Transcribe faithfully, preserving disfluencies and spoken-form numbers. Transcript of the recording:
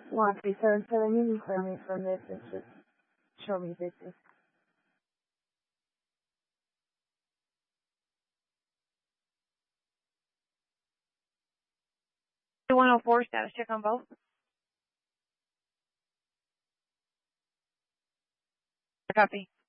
One three seven seven, you can clear me from this and just show me fifty. one oh four, status check on both. Copy.